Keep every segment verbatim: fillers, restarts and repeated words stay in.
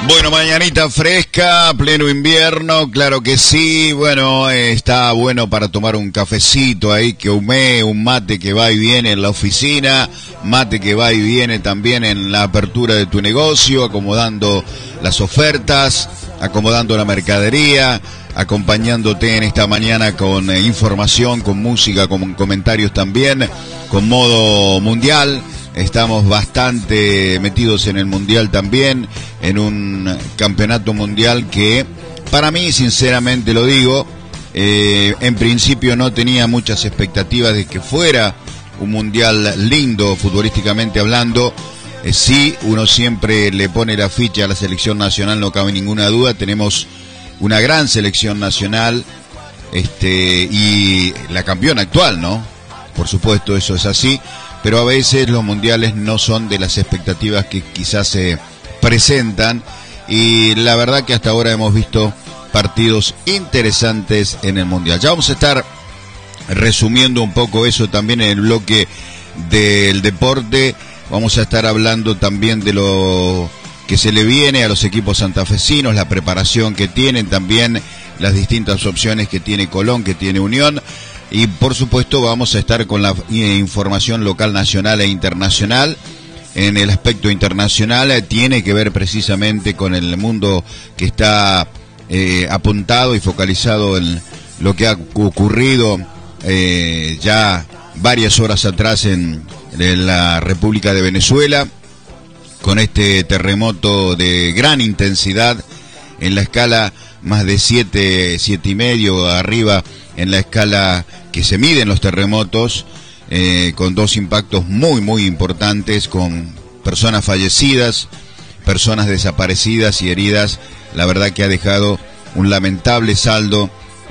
Bueno, mañanita fresca, pleno invierno, claro que sí. Bueno, eh, está bueno para tomar un cafecito ahí que humee, un mate que va y viene en la oficina, mate que va y viene también en la apertura de tu negocio, acomodando las ofertas, acomodando la mercadería, acompañándote en esta mañana con eh, información, con música, con comentarios también, con modo mundial. Estamos bastante metidos en el mundial también, en un campeonato mundial que, para mí, sinceramente lo digo, eh, en principio no tenía muchas expectativas de que fuera un mundial lindo, futbolísticamente hablando. Eh, sí, uno siempre le pone la ficha a la selección nacional, no cabe ninguna duda. Tenemos una gran selección nacional, este, y la campeona actual, ¿no? Por supuesto, eso es así. Pero a veces los mundiales no son de las expectativas que quizás se presentan, y la verdad que hasta ahora hemos visto partidos interesantes en el mundial. Ya vamos a estar resumiendo un poco eso también en el bloque del deporte. Vamos a estar hablando también de lo que se le viene a los equipos santafesinos, la preparación que tienen, también las distintas opciones que tiene Colón, que tiene Unión. Y por supuesto vamos a estar con la información local, nacional e internacional. En el aspecto internacional eh, tiene que ver precisamente con el mundo que está eh, apuntado y focalizado en lo que ha ocurrido eh, ya varias horas atrás en, en la República de Venezuela, con este terremoto de gran intensidad en la escala más de siete, siete y medio arriba en la escala que se miden los terremotos, eh, con dos impactos muy muy importantes, con personas fallecidas, personas desaparecidas y heridas. La verdad que ha dejado un lamentable saldo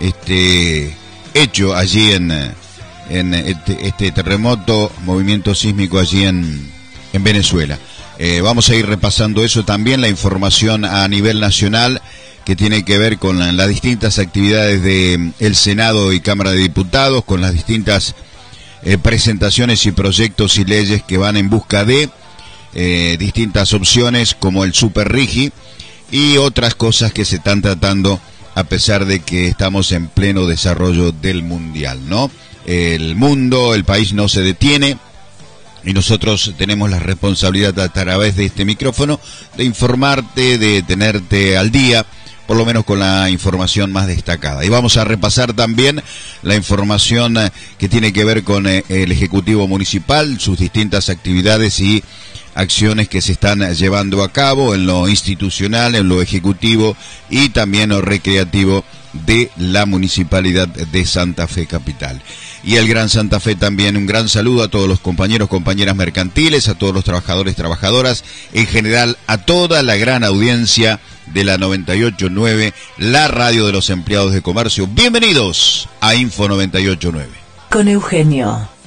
este hecho allí en, en este, este terremoto, movimiento sísmico allí en, en Venezuela. Eh, vamos a ir repasando eso también, la información a nivel nacional, que tiene que ver con la, las distintas actividades de el Senado y Cámara de Diputados, con las distintas eh, presentaciones y proyectos y leyes que van en busca de eh, distintas opciones, como el Super Rigi y otras cosas que se están tratando, a pesar de que estamos en pleno desarrollo del Mundial, ¿no? El mundo, el país no se detiene, y nosotros tenemos la responsabilidad a través de este micrófono de informarte, de tenerte al día, por lo menos con la información más destacada. Y vamos a repasar también la información que tiene que ver con el Ejecutivo Municipal, sus distintas actividades y acciones que se están llevando a cabo en lo institucional, en lo ejecutivo y también en lo recreativo de la Municipalidad de Santa Fe Capital. Y el Gran Santa Fe también, un gran saludo a todos los compañeros, compañeras mercantiles, a todos los trabajadores, trabajadoras, en general a toda la gran audiencia de la noventa y ocho punto nueve, la radio de los empleados de comercio. Bienvenidos a Info noventa y ocho punto nueve. Con Eugenio.